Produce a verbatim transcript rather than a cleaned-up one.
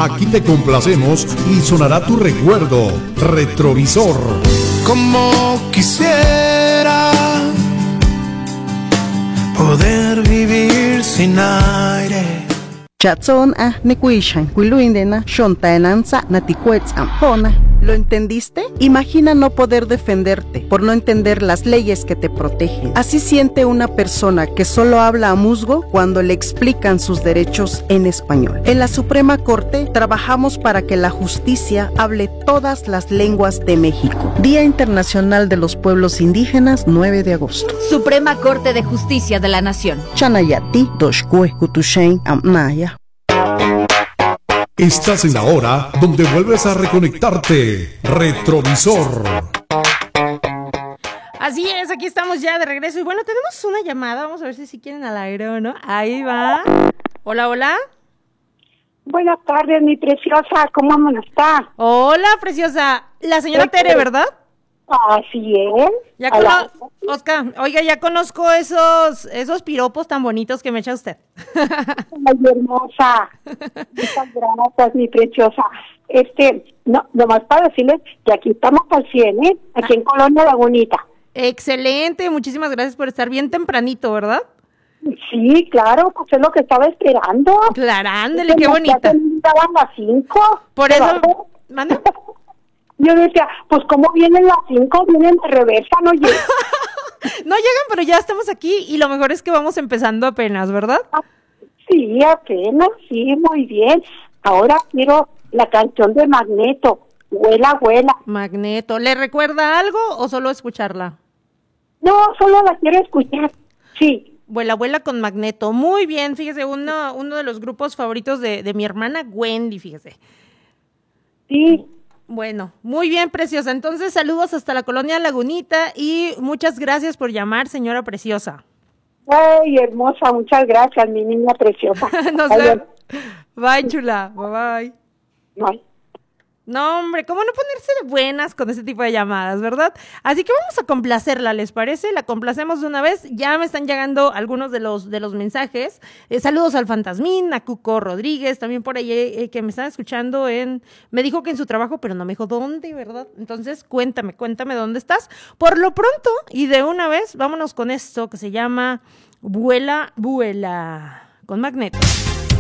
Aquí te complacemos y sonará tu recuerdo. Retrovisor. Como quisiera poder vivir sin aire. Chatson a nekuishan kuiluindena shontaenanza natikuetzam hona. ¿Lo entendiste? Imagina no poder defenderte por no entender las leyes que te protegen. Así siente una persona que solo habla a musgo cuando le explican sus derechos en español. En la Suprema Corte trabajamos para que la justicia hable todas las lenguas de México. Día Internacional de los Pueblos Indígenas, nueve de agosto. Suprema Corte de Justicia de la Nación. Chanayati, Doshkue, Kutushain, Amnaya. Estás en la hora donde vuelves a reconectarte. Retrovisor. Así es, aquí estamos ya de regreso. Y bueno, tenemos una llamada. Vamos a ver si, si quieren al aire o no. Ahí va. Hola, hola. Buenas tardes, mi preciosa. ¿Cómo está? Hola, preciosa. La señora Tere, ¿verdad? Así es. Ya cono- Oscar, oiga, ya conozco esos esos piropos tan bonitos que me echa usted. Ay, hermosa. Muchas gracias, mi preciosa. Este, no, nomás para decirles que aquí estamos al cien, ¿eh? Aquí en Colonia Lagunita. Excelente, muchísimas gracias por estar bien tempranito, ¿verdad? Sí, claro, pues es lo que estaba esperando. Claro, ándele, qué bonita. Estaban las cinco. Por eso, ¿mande? Yo decía, pues ¿cómo vienen las cinco? Vienen de reversa, no llegan. No llegan, pero ya estamos aquí y lo mejor es que vamos empezando apenas, ¿verdad? Sí, apenas, sí, muy bien. Ahora quiero la canción de Magneto, Vuela, Vuela. Magneto, ¿le recuerda algo o solo escucharla? No, solo la quiero escuchar, sí. Vuela, Vuela con Magneto, muy bien, fíjese, uno, uno de los grupos favoritos de, de mi hermana Wendy, fíjese. Sí. Bueno, muy bien, preciosa. Entonces, saludos hasta la Colonia Lagunita y muchas gracias por llamar, señora preciosa. Ay, hermosa, muchas gracias, mi niña preciosa. Nos vemos. Bye, chula. Bye, bye. Bye. No, hombre, ¿cómo no ponerse de buenas con ese tipo de llamadas, verdad? Así que vamos a complacerla, ¿les parece? La complacemos de una vez. Ya me están llegando algunos de los de los mensajes. Eh, saludos al Fantasmín, a Cuco Rodríguez, también por ahí eh, que me están escuchando en... Me dijo que en su trabajo, pero no me dijo dónde, ¿verdad? Entonces, cuéntame, cuéntame dónde estás. Por lo pronto, y de una vez, vámonos con esto que se llama Vuela, Vuela, con Magneto.